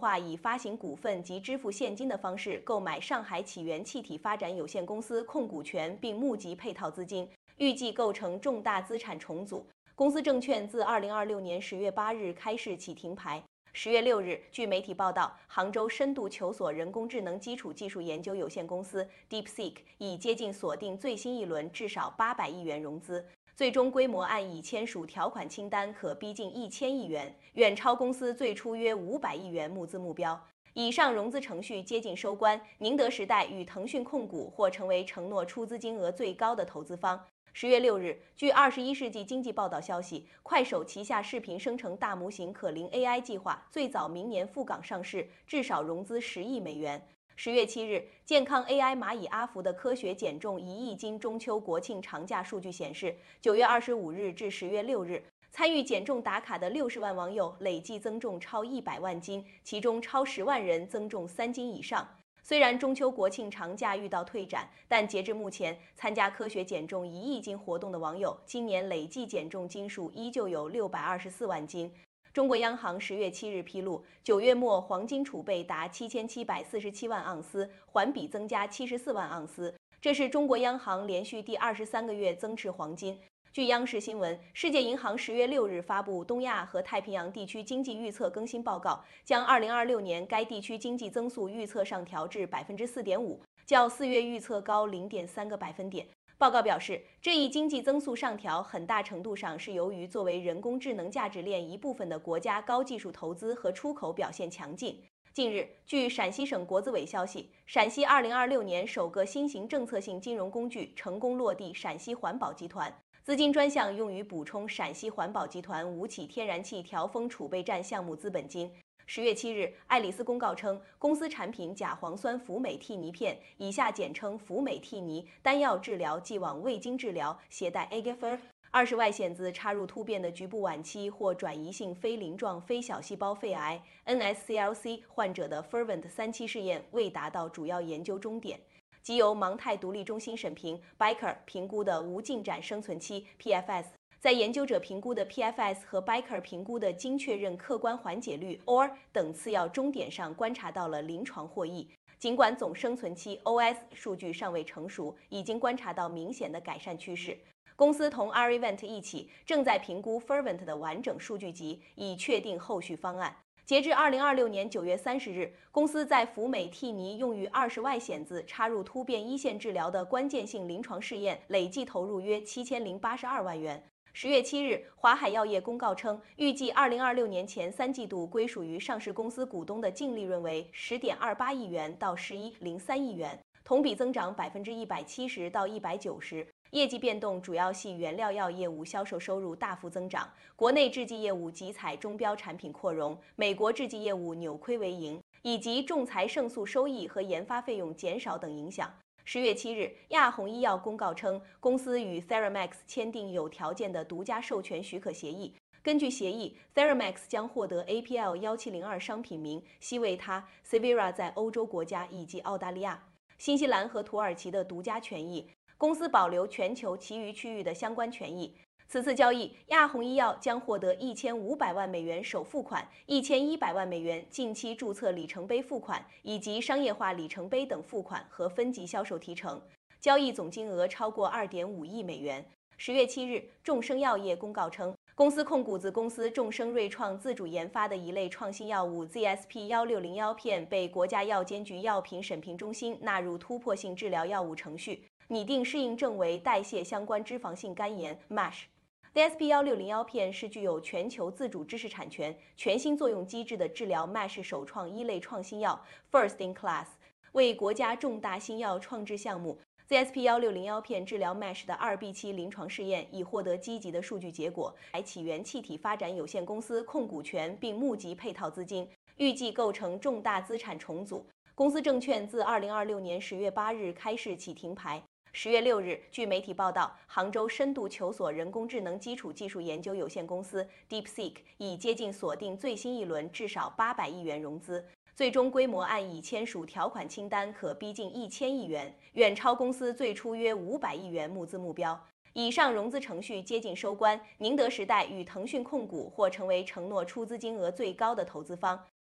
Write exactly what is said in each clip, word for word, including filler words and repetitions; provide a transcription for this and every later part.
划以发行股份及支付现金的方式购买上海起源气体发展有限公司控股权，并募集配套资金，预计构成重大资产重组。公司证券自二零二六年十月八日开市起停牌。十月六日，据媒体报道，杭州深度求索人工智能基础技术研究有限公司 DeepSeek 已接近锁定最新一轮至少八百亿元融资，最终规模按已签署条款清单可逼近一千亿元，远超公司最初约五百亿元募资目标。以上融资程序接近收官，宁德时代与腾讯控股或成为承诺出资金额最高的投资方。十月六日，据《二十一世纪经济报道》消息，快手旗下视频生成大模型可伶 A I 计划最早明年赴港上市，至少融资十亿美元。十月七日，健康 A I 蚂蚁阿福的科学减重一亿斤中秋国庆长假数据显示，九月二十五日至十月六日，参与减重打卡的六十万网友累计增重超一百万斤，其中超十万人增重三斤以上。虽然中秋国庆长假遇到退展，但截至目前，参加科学减重一亿斤活动的网友，今年累计减重斤数依旧有六百二十四万斤。中国央行十月七日披露，九月末黄金储备达七千七百四十七万盎司，环比增加七十四万盎司，这是中国央行连续第二十三个月增持黄金。据央视新闻，世界银行十月六日发布东亚和太平洋地区经济预测更新报告，将二零二六年该地区经济增速预测上调至百分之四点五，较四月预测高零点三个百分点。报告表示，这一经济增速上调很大程度上是由于作为人工智能价值链一部分的国家高技术投资和出口表现强劲。近日，据陕西省国资委消息，陕西二零二六年首个新型政策性金融工具成功落地陕西环保集团。资金专项用于补充陕西环保集团吴起天然气调峰储备站项目资本金。十月七日，爱丽丝公告称，公司产品甲磺酸氟美替尼片（以下简称氟美替尼）单药治疗既往未经治疗携带 A G F R 二十外显子插入突变的局部晚期或转移性非鳞状非小细胞肺癌 N S C L C 患者的 Fervent 三期试验未达到主要研究终点。即由芒泰独立中心审评 Biker 评估的无进展生存期 P F S， 在研究者评估的 P F S 和 Biker 评估的经确认客观缓解率 O R 等次要终点上观察到了临床获益。尽管总生存期 O S 数据尚未成熟，已经观察到明显的改善趋势。公司同 R-Event 一起正在评估 Fervent 的完整数据集，以确定后续方案。截至二零二六年九月三十日，公司在氟美替尼用于二十外显子插入突变一线治疗的关键性临床试验累计投入约七千零八十二万元。十月七日，华海药业公告称，预计二零二六年前三季度归属于上市公司股东的净利润为十点二八亿元到十一点零三亿元，同比增长百分之一百七十到一百九十。业绩变动主要系原料药业务销售收入大幅增长，国内制剂业务集采中标产品扩容，美国制剂业务扭亏为盈，以及仲裁胜诉收益和研发费用减少等影响。十月七日，亚虹医药公告称，公司与 Theramax 签订有条件的独家授权许可协议。根据协议 ，Theramax 将获得 A P L 一七零二商品名、西维他、Severa 在欧洲国家以及澳大利亚、新西兰和土耳其的独家权益。公司保留全球其余区域的相关权益。此次交易，亚虹医药将获得一千五百万美元首付款、一千一百万美元近期注册里程碑付款以及商业化里程碑等付款和分级销售提成。交易总金额超过二点五亿美元。十月七日，众生药业公告称，公司控股子公司众生瑞创自主研发的一类创新药物 Z S P 一六零一片被国家药监局药品审评中心纳入突破性治疗药物程序，拟定适应症为代谢相关脂肪性肝炎 M A S H。Z S P 一六零一片是具有全球自主知识产权、全新作用机制的治疗 M A S H 首创一类创新药 First in Class， 为国家重大新药创制项目。Z S P 一六零一片治疗 M A S H 的二 B 期临床试验已获得积极的数据结果，还起源气体发展有限公司控股权并募集配套资金，预计构成重大资产重组。公司证券自二零二六年十月八日开市起停牌。十月六日，据媒体报道，杭州深度求索人工智能基础技术研究有限公司 DeepSeek 已接近锁定最新一轮至少八百亿元融资，最终规模按已签署条款清单可逼近一千亿元，远超公司最初约五百亿元募资目标。以上融资程序接近收官，宁德时代与腾讯控股或成为承诺出资金额最高的投资方。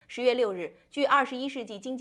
十月六日，据二十一世纪经济